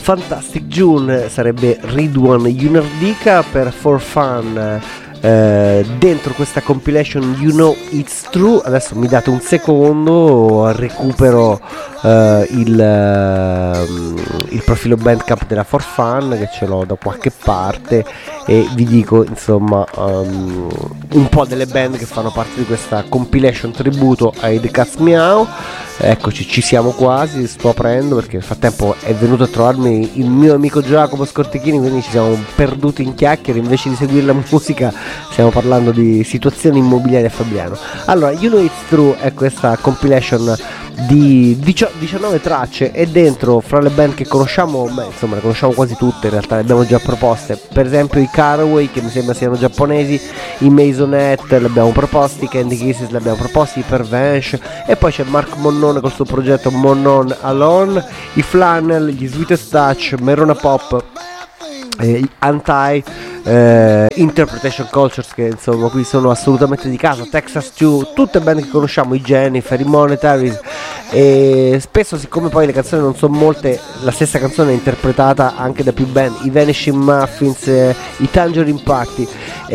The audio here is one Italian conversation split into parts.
Fantastic June sarebbe Ridwan Yunardika per For Fun, dentro questa compilation You Know It's True. Adesso mi date un secondo, recupero il profilo Bandcamp della For Fun, che ce l'ho da qualche parte, e vi dico insomma un po' delle band che fanno parte di questa compilation tributo ai The Cats Meow. Eccoci, ci siamo quasi, sto aprendo perché nel frattempo è venuto a trovarmi il mio amico Giacomo Scortichini, quindi ci siamo perduti in chiacchiere, invece di seguire la musica stiamo parlando di situazioni immobiliari a Fabriano. Allora, You Know It's True è questa compilation di 19 tracce, e dentro, fra le band che conosciamo, insomma le conosciamo quasi tutte in realtà, le abbiamo già proposte, per esempio i Caraway, che mi sembra siano giapponesi, i Maisonette li abbiamo proposti, i Candy Kisses li abbiamo proposti, i Pervenche, e poi c'è Mark Monnone col suo progetto Monnon Alone, i Flannel, gli Sweetest Touch, Merona Pop, Anti, Interpretation Cultures, che insomma qui sono assolutamente di casa, Texas 2, tutte band che conosciamo, i Jennifer, i Monetaries, e spesso, siccome poi le canzoni non sono molte, la stessa canzone è interpretata anche da più band, i Vanishing Muffins, i Tangerine Party,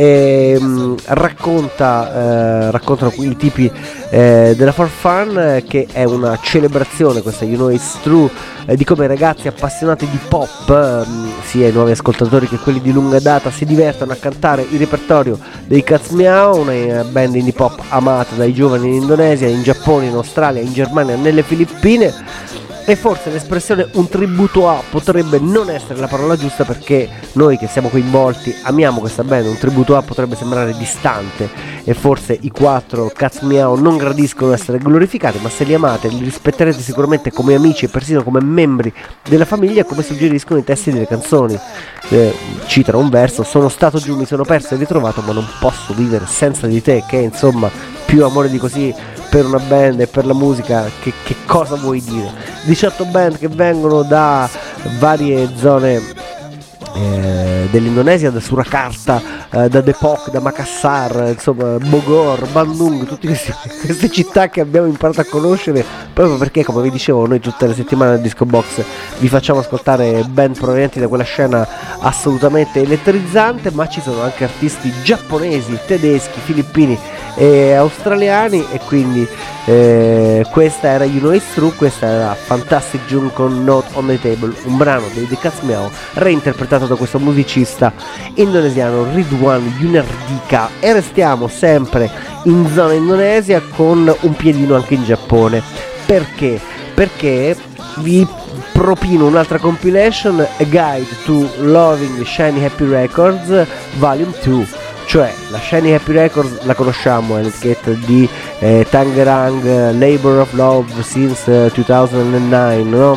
raccontano qui i tipi della For Fun, che è una celebrazione, questa You Know It's True, di come i ragazzi appassionati di pop, sia i nuovi ascoltatori che quelli di lunga data, si divertono a cantare il repertorio dei Cats Meow, una band indie pop amata dai giovani in Indonesia, in Giappone, in Australia, in Germania, nelle Filippine. E forse l'espressione un tributo a potrebbe non essere la parola giusta, perché noi che siamo coinvolti amiamo questa band, un tributo a potrebbe sembrare distante, e forse i 4 Cats Meow non gradiscono essere glorificati, ma se li amate li rispetterete sicuramente come amici e persino come membri della famiglia, come suggeriscono i testi delle canzoni. Citano un verso: sono stato giù, mi sono perso e ritrovato, ma non posso vivere senza di te, che insomma, più amore di così per una band e per la musica, che cosa vuoi dire? 18 band che vengono da varie zone dell'Indonesia, da Surakarta, da Depok, da Makassar, insomma Bogor, Bandung, tutte queste città che abbiamo imparato a conoscere, proprio perché, come vi dicevo, noi tutte le settimane al Disco Box vi facciamo ascoltare band provenienti da quella scena assolutamente elettrizzante, ma ci sono anche artisti giapponesi, tedeschi, filippini e australiani, e quindi questa era You Know It's True, questa era Fantastic June con Note on the Table, un brano dei The Cats Meow reinterpretato da questo musicista indonesiano Ridwan Yunardika. E restiamo sempre in zona Indonesia con un piedino anche in Giappone. Perché? Perché vi propino un'altra compilation, A Guide to Loving Shiny Happy Records Volume 2. Cioè, la Shiny Happy Records la conosciamo, è l'etichetta di Tangerang, Labor of Love since 2009, no?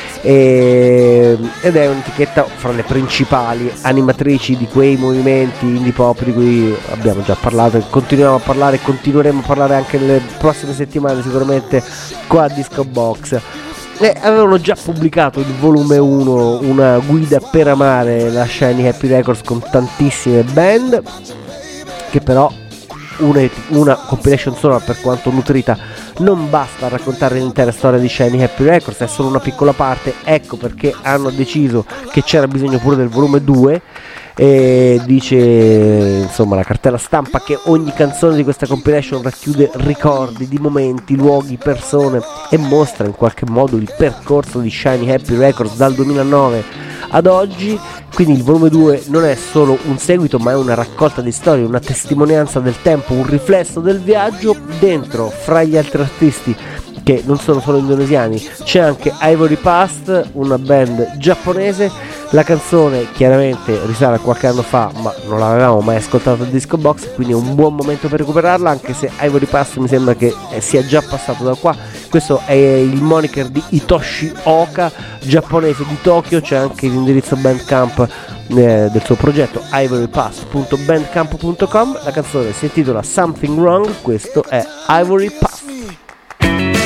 Ed è un'etichetta fra le principali animatrici di quei movimenti indie pop di cui abbiamo già parlato, e continuiamo a parlare e continueremo a parlare anche nelle prossime settimane sicuramente qua a Disco Box. Avevano già pubblicato il volume 1, una guida per amare la Shiny Happy Records, con tantissime band, che però una compilation sola, per quanto nutrita, non basta a raccontare l'intera storia di Shiny Happy Records, è solo una piccola parte. Ecco perché hanno deciso che c'era bisogno pure del volume 2, e dice insomma la cartella stampa che ogni canzone di questa compilation racchiude ricordi di momenti, luoghi, persone, e mostra in qualche modo il percorso di Shiny Happy Records dal 2009 ad oggi. Quindi il volume 2 non è solo un seguito, ma è una raccolta di storie, una testimonianza del tempo, un riflesso del viaggio. Dentro, fra gli altri artisti che non sono solo indonesiani, c'è anche Ivory Past, una band giapponese. La canzone chiaramente risale a qualche anno fa, ma non l'avevamo mai ascoltata al Disco Box, quindi è un buon momento per recuperarla, anche se Ivory Past mi sembra che sia già passato da qua. Questo è il moniker di Hitoshi Oka, giapponese di Tokyo. C'è anche l'indirizzo Bandcamp del suo progetto, ivorypast.bandcamp.com. La canzone si intitola Something Wrong, questo è Ivory Past.